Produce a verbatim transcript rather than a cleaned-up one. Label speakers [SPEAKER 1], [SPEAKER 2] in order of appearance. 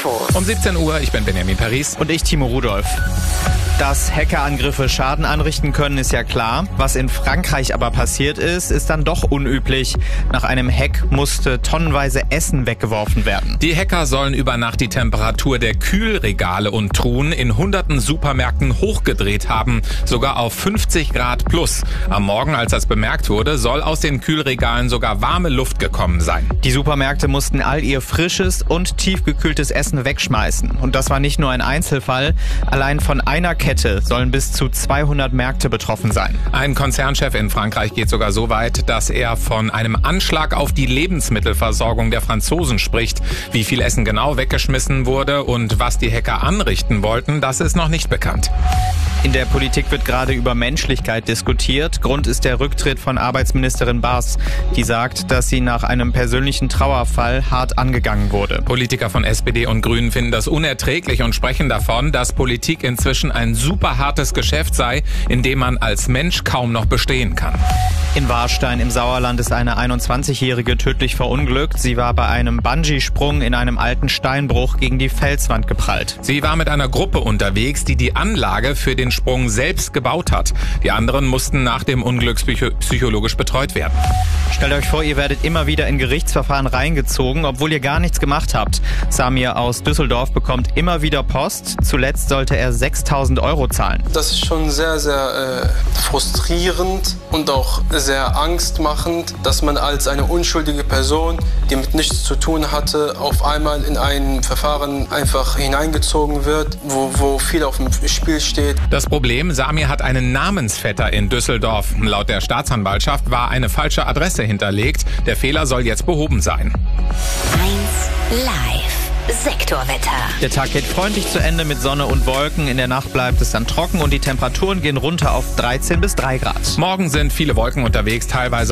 [SPEAKER 1] Um siebzehn Uhr, ich bin Benjamin Paris.
[SPEAKER 2] Und ich, Timo Rudolph. Dass Hackerangriffe Schaden anrichten können, ist ja klar. Was in Frankreich aber passiert ist, ist dann doch unüblich. Nach einem Hack musste tonnenweise Essen weggeworfen werden.
[SPEAKER 1] Die Hacker sollen über Nacht die Temperatur der Kühlregale und Truhen in hunderten Supermärkten hochgedreht haben, sogar auf fünfzig Grad plus. Am Morgen, als das bemerkt wurde, soll aus den Kühlregalen sogar warme Luft gekommen sein.
[SPEAKER 2] Die Supermärkte mussten all ihr frisches und tiefgekühltes Essen wegschmeißen. Und das war nicht nur ein Einzelfall. Allein von einer Kette sollen bis zu zweihundert Märkte betroffen sein.
[SPEAKER 1] Ein Konzernchef in Frankreich geht sogar so weit, dass er von einem Anschlag auf die Lebensmittelversorgung der Franzosen spricht. Wie viel Essen genau weggeschmissen wurde und was die Hacker anrichten wollten, das ist noch nicht bekannt.
[SPEAKER 2] In der Politik wird gerade über Menschlichkeit diskutiert. Grund ist der Rücktritt von Arbeitsministerin Baas, die sagt, dass sie nach einem persönlichen Trauerfall hart angegangen wurde.
[SPEAKER 1] Politiker von S P D und Grünen finden das unerträglich und sprechen davon, dass Politik inzwischen ein super hartes Geschäft sei, in dem man als Mensch kaum noch bestehen kann.
[SPEAKER 2] In Warstein im Sauerland ist eine einundzwanzigjährige tödlich verunglückt. Sie war bei einem Bungee-Sprung in einem alten Steinbruch gegen die Felswand geprallt.
[SPEAKER 1] Sie war mit einer Gruppe unterwegs, die die Anlage für den Sprung selbst gebaut hat. Die anderen mussten nach dem Unglück psychologisch betreut werden.
[SPEAKER 2] Stellt euch vor, ihr werdet immer wieder in Gerichtsverfahren reingezogen, obwohl ihr gar nichts gemacht habt. Samir aus Düsseldorf bekommt immer wieder Post. Zuletzt sollte er sechstausend Euro zahlen.
[SPEAKER 3] Das ist schon sehr, sehr äh, frustrierend und auch sehr angstmachend, dass man als eine unschuldige Person, die mit nichts zu tun hatte, auf einmal in ein Verfahren einfach hineingezogen wird, wo, wo viel auf dem Spiel steht.
[SPEAKER 1] Das Problem, Samir hat einen Namensvetter in Düsseldorf. Laut der Staatsanwaltschaft war eine falsche Adresse hinterlegt. Der Fehler soll jetzt behoben sein.
[SPEAKER 4] eins Live. Sektorwetter.
[SPEAKER 2] Der Tag geht freundlich zu Ende mit Sonne und Wolken. In der Nacht bleibt es dann trocken und die Temperaturen gehen runter auf dreizehn bis drei Grad.
[SPEAKER 1] Morgen sind viele Wolken unterwegs, teilweise